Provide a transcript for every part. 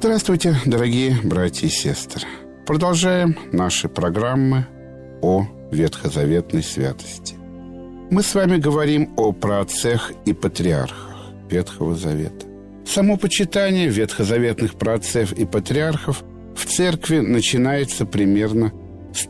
Здравствуйте, дорогие братья и сестры. Продолжаем наши программы о ветхозаветной святости. Мы с вами говорим о праотцах и патриархах Ветхого Завета. Само почитание ветхозаветных праотцов и патриархов в церкви начинается примерно с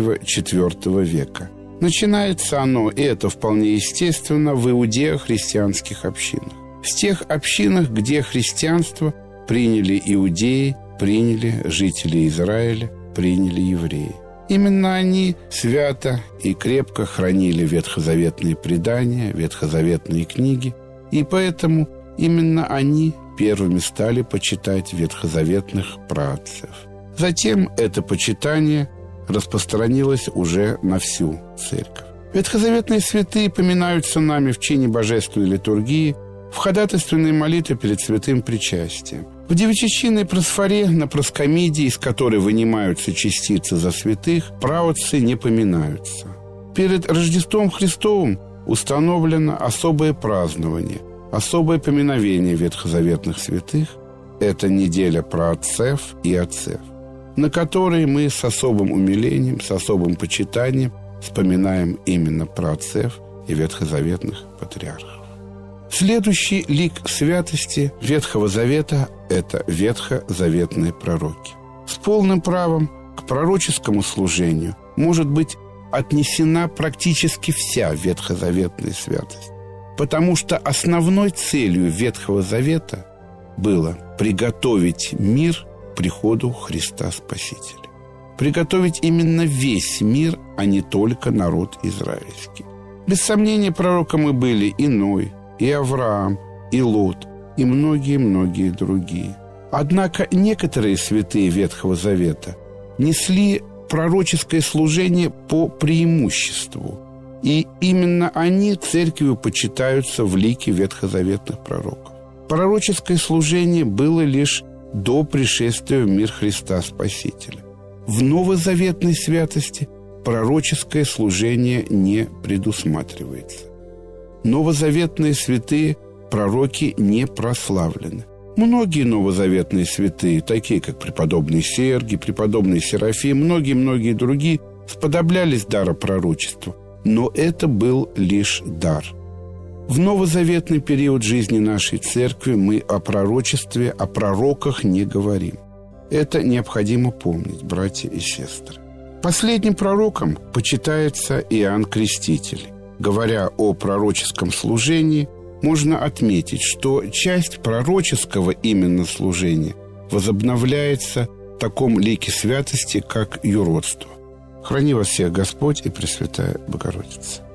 III-IV века. Начинается оно, и это вполне естественно, в иудео-христианских общинах. В тех общинах, где христианство приняли иудеи, приняли жители Израиля, приняли евреи. Именно они свято и крепко хранили ветхозаветные предания, ветхозаветные книги, и поэтому именно они первыми стали почитать ветхозаветных праотцев. Затем это почитание распространилось уже на всю церковь. Ветхозаветные святые поминаются нами в чине божественной литургии, в ходатайственной молитве перед святым причастием. В девятичинной просфоре на проскомидии, из которой вынимаются частицы за святых, праотцы не поминаются. Перед Рождеством Христовым установлено особое празднование, особое поминовение ветхозаветных святых – это неделя праотцев и отцев, на которой мы с особым умилением, с особым почитанием вспоминаем именно праотцев и ветхозаветных патриархов. Следующий лик святости Ветхого Завета – это ветхозаветные пророки. С полным правом к пророческому служению может быть отнесена практически вся ветхозаветная святость, потому что основной целью Ветхого Завета было приготовить мир к приходу Христа Спасителя. Приготовить именно весь мир, а не только народ израильский. Без сомнения, пророками были и Ной, и Авраам, и Лот, и многие-многие другие. Однако некоторые святые Ветхого Завета несли пророческое служение по преимуществу, и именно они церковью почитаются в лике ветхозаветных пророков. Пророческое служение было лишь до пришествия в мир Христа Спасителя. В новозаветной святости пророческое служение не предусматривается. Новозаветные святые пророки не прославлены. Многие новозаветные святые, такие как преподобный Сергий, преподобный Серафим, многие другие, сподоблялись дара пророчества, но это был лишь дар. В новозаветный период жизни нашей церкви мы о пророчестве, о пророках не говорим. Это необходимо помнить, братья и сестры. Последним пророком почитается Иоанн Креститель. Говоря о пророческом служении, можно отметить, что часть пророческого именно служения возобновляется в таком лике святости, как юродство. Храни вас всех Господь и Пресвятая Богородица.